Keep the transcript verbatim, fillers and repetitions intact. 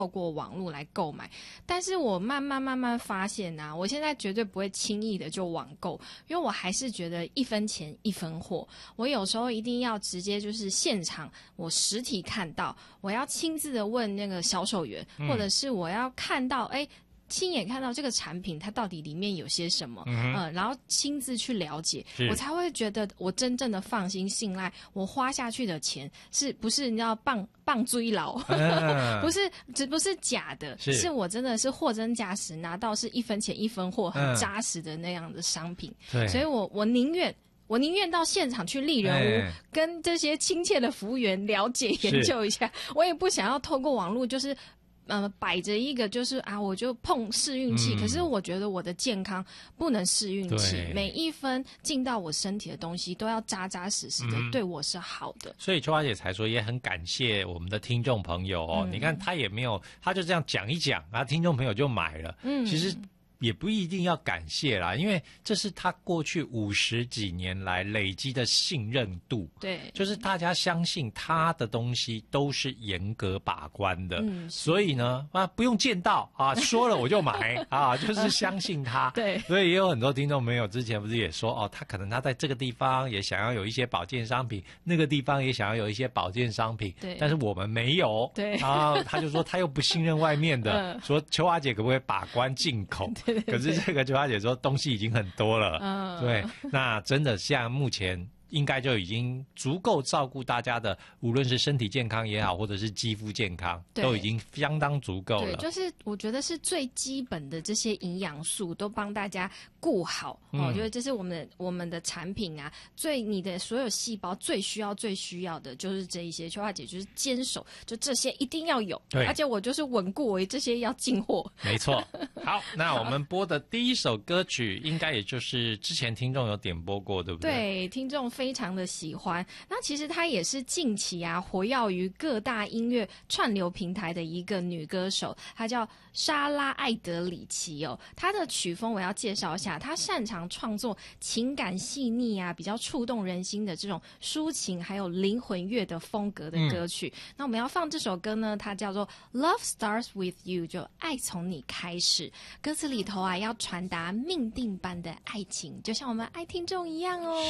透过网络来购买，但是我慢慢慢慢发现啊，我现在绝对不会轻易的就网购，因为我还是觉得一分钱一分货，我有时候一定要直接就是现场我实体看到，我要亲自的问那个销售员，嗯、或者是我要看到哎。亲眼看到这个产品它到底里面有些什么，嗯、呃，然后亲自去了解，我才会觉得我真正的放心信赖，我花下去的钱是不是你知道棒棒追牢，啊、不是只不是假的，是, 是我真的是货真价实拿到是一分钱一分货，很扎实的那样的商品，嗯、所以我我宁愿。我宁愿到现场去丽人屋，哎、跟这些亲切的服务员了解研究一下，我也不想要透过网络就是。呃，摆着一个就是啊，我就碰试运气、嗯，可是我觉得我的健康不能试运气，每一分进到我身体的东西都要扎扎实实的，嗯、对我是好的。 所以秋华姐才说，也很感谢我们的听众朋友哦。嗯、你看他也没有，他就这样讲一讲，然后听众朋友就买了。嗯，其实。也不一定要感谢啦，因为这是他过去五十几年来累积的信任度。 对， 就是大家相信他的东西都是严格把关的，嗯，所以呢，啊，不用见到啊，说了我就买啊，就是相信他。 对， 所以也有很多听众朋友之前不是也说哦，他可能他在这个地方也想要有一些保健商品，那个地方也想要有一些保健商品， 对， 但是我们没有。 对， 然后他就说他又不信任外面的，嗯、说秋华姐可不可以把关进口？ 对对对， 可是这个秋华姐说东西已经很多了，嗯，对，那真的像目前应该就已经足够照顾大家的，无论是身体健康也好，或者是肌肤健康，都已经相当足够了。 对，就是我觉得是最基本的这些营养素都帮大家顾好，嗯、哦，我觉得这是我们的我们的产品啊，最你的所有细胞最需要最需要的就是这一些。秋华姐就是坚守，就这些一定要有， 对， 而且我就是稳固为这些要进货。 没错。好，那我们播的第一首歌曲，应该也就是之前听众有点播过，对不对？ 对，听众非常的喜欢。那其实她也是近期啊活跃于各大音乐串流平台的一个女歌手，她叫莎拉艾德里奇哦。她的曲风我要介绍一下，她擅长创作情感细腻啊，比较触动人心的这种抒情还有灵魂乐的风格的歌曲。嗯、那我们要放这首歌呢，它叫做 Love Starts With You， 就爱从你开始。歌词里头啊要传达命定般的爱情，就像我们爱听众一样哦。